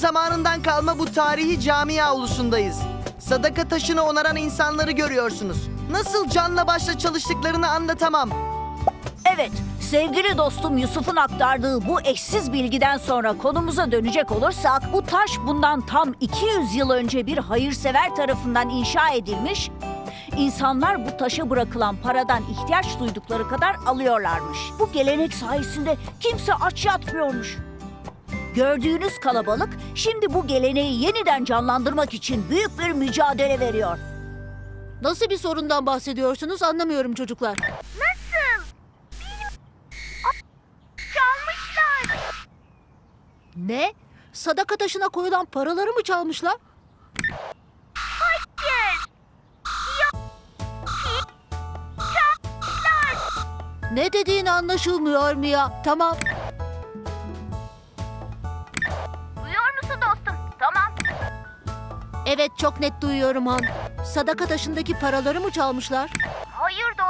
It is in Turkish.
Zamanından kalma bu tarihi cami avlusundayız. Sadaka taşını onaran insanları görüyorsunuz. Nasıl canla başla çalıştıklarını anlatamam. Evet, sevgili dostum Yusuf'un aktardığı bu eşsiz bilgiden sonra konumuza dönecek olursak, bu taş bundan tam 200 yıl önce bir hayırsever tarafından inşa edilmiş. İnsanlar bu taşa bırakılan paradan ihtiyaç duydukları kadar alıyorlarmış. Bu gelenek sayesinde kimse aç yatmıyormuş. Gördüğünüz kalabalık şimdi bu geleneği yeniden canlandırmak için büyük bir mücadele veriyor. Nasıl bir sorundan bahsediyorsunuz anlamıyorum çocuklar. Nasıl? Çalmışlar. Ne? Sadaka taşına koyulan paraları mı çalmışlar? Hayır. Ne dediğin anlaşılmıyor Mia. Tamam. Duyuyor musun dostum? Tamam. Evet, çok net duyuyorum Han. Sadaka taşındaki paraları mı çalmışlar? Hayır